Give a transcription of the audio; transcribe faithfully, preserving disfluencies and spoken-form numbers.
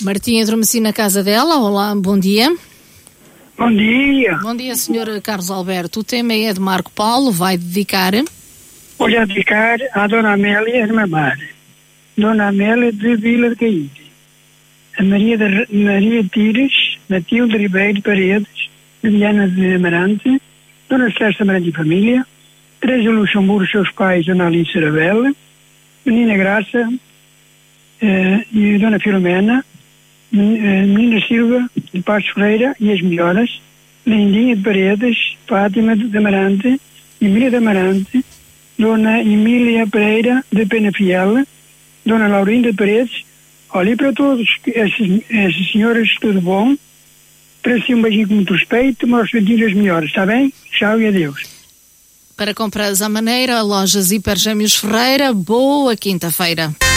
Martim, adormeci na casa dela. Olá, bom dia. Bom dia. Bom dia, senhor Carlos Alberto. O tema é de Marco Paulo, vai dedicar? Vou dedicar à Dona Amélia Armamar, Dona Amélia de Vila de Caíde, a Maria, de, Maria Tires, Matilde Ribeiro Paredes, Liliana de Amarante, Dona Celeste Amarante e Família, Teresa Luxemburgo, seus pais, Dona Alice Arabella, Menina Graça eh, e Dona Filomena, Menina Silva de Passos Ferreira e as melhoras, Lindinha de Paredes, Fátima de Amarante, Emília de Amarante, Dona Emília Pereira de Penafiel, Dona Laurinda de Paredes. Olha, e para todos esses, esses senhores, tudo bom? Para si um beijinho com muito respeito, mas pedindo as melhores, está bem? Tchau e adeus. Para comprar à maneira, lojas Hiper Gêmeos Ferreira, boa quinta-feira.